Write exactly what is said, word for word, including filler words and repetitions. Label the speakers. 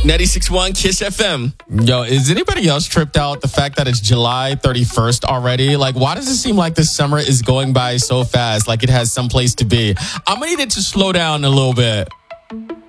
Speaker 1: ninety-six point one Kiss F M.
Speaker 2: Yo, is anybody else tripped out the fact that it's July thirty-first already? Like, why does it seem like this summer is going by so fast, like it has some place to be? I'm going to need it to slow down a little bit.